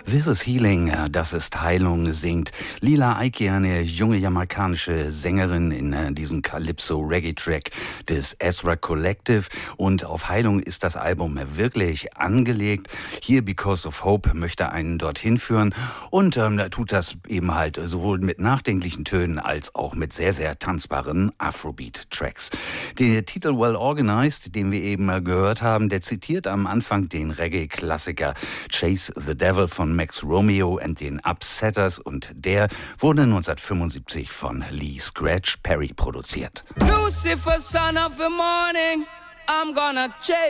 This is Healing, das ist Heilung, singt Lila Ike, eine junge jamaikanische Sängerin in diesem Calypso-Reggae-Track des Ezra Collective. Und auf Heilung ist das Album wirklich angelegt. Hier Because of Hope möchte einen dorthin führen und tut das eben halt sowohl mit nachdenklichen Tönen als auch mit sehr, sehr tanzbaren Afrobeat-Tracks. Der Titel Well Organized, den wir eben gehört haben, der zitiert am Anfang den Reggae-Klassiker Chase the Devil von Max Romeo and den Upsetters und der wurde 1975 von Lee Scratch Perry produziert. Lucifer, son of the morning, I'm gonna chase